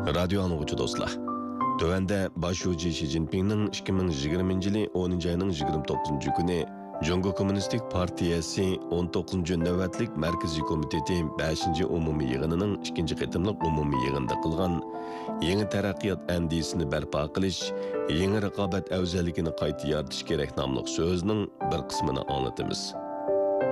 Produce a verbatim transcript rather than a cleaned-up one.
Radio anlıqçı dostlar. Tövende başucu Xi Jinping'nin iki bin yigirmanchi yılı o'ninchi ayning yigirma to'qqizinchi kuni Jungo Kommunistik Partiyasi o'n to'qqizinchi navbatlik Markaziy komiteti beshinchi umumiy yig'inining ikkinchi qitimliq umumiy yig'inida qilgan yangi taraqqiyot andisini barpo qilish, yangi raqobat afzalligini qayta yaratish kerak nomli so'zning bir qismini anglatamiz.